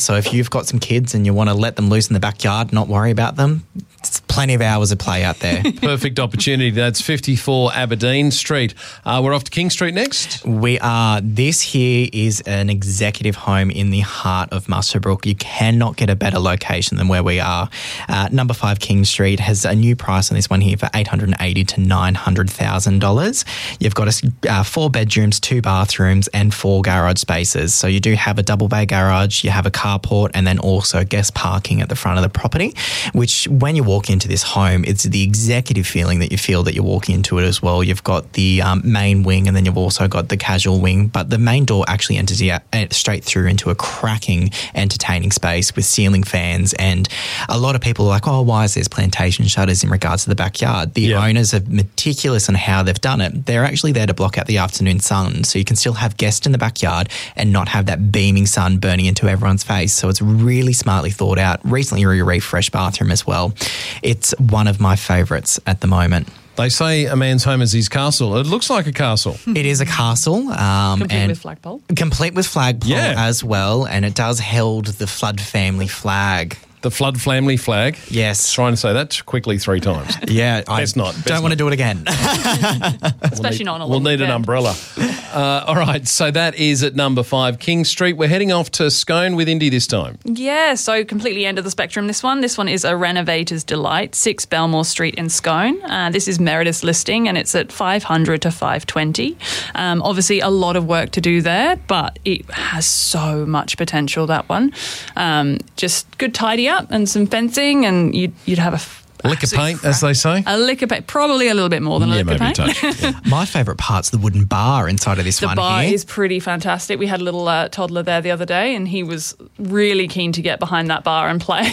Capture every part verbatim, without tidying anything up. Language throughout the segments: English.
So if you've got some kids and you want to let them loose in the backyard, not worry about them, it's plenty of hours of play out there. Perfect opportunity. That's fifty-four Aberdeen Street. Uh, we're off to King Street next. We are. This here is an executive home in the heart of Muswellbrook. You cannot get a better location than where we are. Uh, number five King Street has a new price on this one here for eight hundred eighty thousand to nine hundred thousand dollars. You've got a, uh, four bedrooms, two bathrooms and four garage spaces. So you do have a double bay garage, you have a carport and then also guest parking at the front of the property, which when you walk into this home, it's the executive feeling that you feel that you're walking into it as well. You've got the um, main wing and then you've also got the casual wing, but the main door actually enters you straight through into a cracking entertaining space with ceiling fans. And a lot of people are like, oh, why is there plantation shutters in regards to the backyard? The yeah. owners are meticulous on how they've done it. They're actually there to block out the afternoon sun, so you can still have guests in the backyard and not have that beaming sun burning into everyone's face. So it's really smartly thought out. Recently a refreshed bathroom as well. It's one of my favourites at the moment. They say a man's home is his castle. It looks like a castle. It is a castle. Um, Complete and with flagpole. Complete with flagpole Yeah. as well. And it does hold the Flood family flag. The Flood family flag. Yes. Trying to say that quickly three times. Yeah. I Best not, best don't want to not. do it again. Especially not on a We'll long need an weekend. umbrella. Uh, all right, so that is at number five King Street. We're heading off to Scone with Indy this time. Yeah, so completely end of the spectrum, this one. This one is a renovator's delight, six Belmore Street in Scone. Uh, this is Meredith's listing and it's at five hundred to five twenty. Um, obviously, a lot of work to do there, but it has so much potential, that one. Um, just good tidy up and some fencing and you'd, you'd have a... F- Lick of paint, as they say. A lick of paint, probably a little bit more than a Yeah, lick of maybe paint. a touch. Yeah. My favourite part's the wooden bar inside of this The one bar here. is pretty fantastic. We had a little uh, toddler there the other day and he was really keen to get behind that bar and play.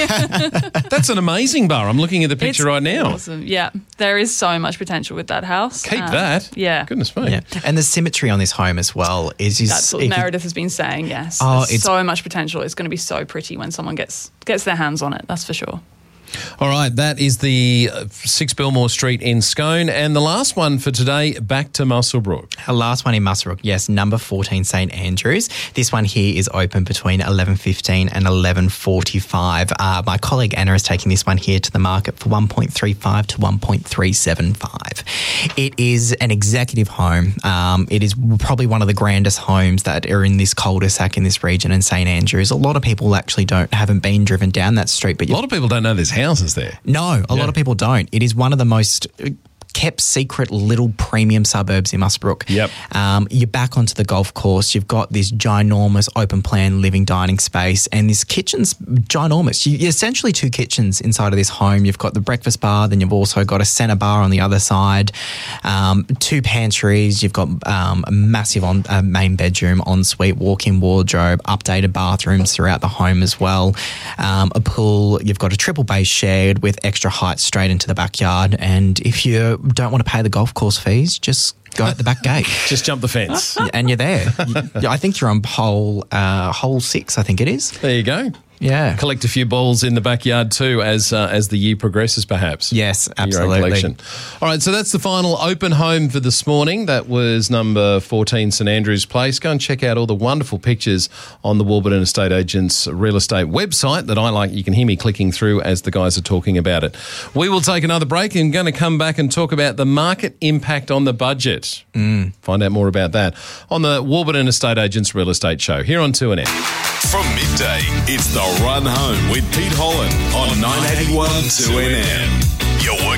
That's an amazing bar. I'm looking at the picture It's right now. Awesome. Yeah, there is so much potential with that house. Keep Um, that. Yeah. Goodness me. Yeah. And the symmetry on this home as well is... is That's what if you- Meredith has been saying, yes. Oh, There's it's- so much potential. It's going to be so pretty when someone gets gets their hands on it, that's for sure. All right, that is the uh, six Belmore Street in Scone. And the last one for today, back to Muswellbrook. The last one in Muswellbrook, yes, number fourteen St Andrews. This one here is open between eleven fifteen and eleven forty-five. Uh, my colleague Anna is taking this one here to the market for one point three five to one point three seven five. It is an executive home. Um, it is probably one of the grandest homes that are in this cul-de-sac in this region in St Andrews. A lot of people actually don't haven't been driven down that street, but A lot of people don't know there's houses there. no, a Yeah. lot of people don't. It is one of the most kept secret little premium suburbs in Muswellbrook. Yep. Um, you're back onto the golf course. You've got this ginormous open plan living dining space and this kitchen's ginormous. You, you're essentially two kitchens inside of this home. You've got the breakfast bar, then you've also got a centre bar on the other side, um, two pantries. You've got um, a massive on, uh, main bedroom, ensuite, walk-in wardrobe, updated bathrooms throughout the home as well, um, a pool. You've got a triple bay shed with extra height straight into the backyard. And if you don't want to pay the golf course fees, just go out the back gate. Just jump the fence. And you're there. You- I think you're on hole uh, hole six, I think it is. There you go. Yeah. Collect a few balls in the backyard too as uh, as the year progresses, perhaps. Yes, Your own absolutely. collection. All right, so that's the final open home for this morning. That was number fourteen St Andrews Place. Go and check out all the wonderful pictures on the Warburton Estate Agents real estate website that I like. You can hear me clicking through as the guys are talking about it. We will take another break and going to come back and talk about the market impact on the budget. Mm. Find out more about that on the Warburton Estate Agents Real Estate Show here on two N N. From midday, it's The Run Home with Pete Holland on nine eighty-one two N M. You're